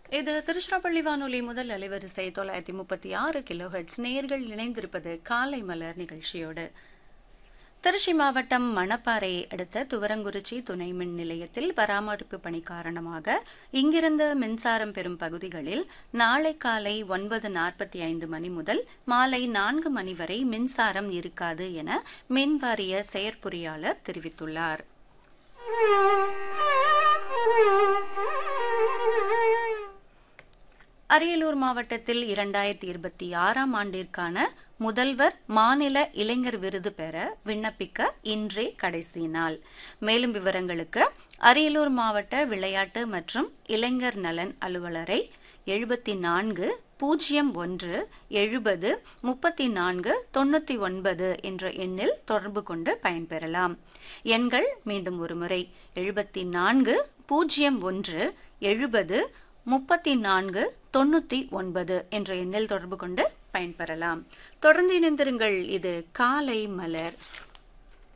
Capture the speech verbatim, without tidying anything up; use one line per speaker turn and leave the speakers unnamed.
இது திருச்சிராப்பள்ளி வானொலி முதல் அலைவரிசை தொள்ளாயிரத்தி முப்பத்தி ஆறு கிலோ ஹெர்ட்ஸ். நேர்கள் இணைந்திருப்பது காலை மலர் நிகழ்ச்சியோடு. திருச்சி மாவட்டம் மணப்பாறையை அடுத்த துவரங்குறிச்சி துணை மின் நிலையத்தில் பராமரிப்பு பணி காரணமாக இங்கிருந்து மின்சாரம் பெறும் பகுதிகளில் நாளை காலை ஒன்பது நாற்பத்தி ஐந்து மணி முதல் மாலை நான்கு மணி வரை மின்சாரம் இருக்காது என மின்வாரிய செயற்பொறியாளர் தெரிவித்துள்ளார். அரியலூர் மாவட்டத்தில் இரண்டாயிரத்தி இருபத்தி ஆறாம் ஆண்டிற்கான முதல்வர் மாநில இளைஞர் விருது பெற விண்ணப்பிக்க இன்றே கடைசி நாள். மேலும் விவரங்களுக்கு அரியலூர் மாவட்ட விளையாட்டு மற்றும் இளைஞர் நலன் அலுவலரை எழுபத்தி நான்கு பூஜ்ஜியம் ஒன்று எழுபது முப்பத்தி நான்கு தொண்ணூத்தி ஒன்பது என்ற எண்ணில் தொடர்பு கொண்டு பயன்பெறலாம். எண்கள் மீண்டும் ஒருமுறை எழுபத்தி நான்கு பூஜ்ஜியம் ஒன்று எழுபது முப்பத்தி நான்கு தொண்ணூத்தி ஒன்பது என்ற எண்ணில் தொடர்பு கொண்டு பயன்பெறலாம். தொடர்ந்து இணைந்திருங்கள். இது காலை மலர்.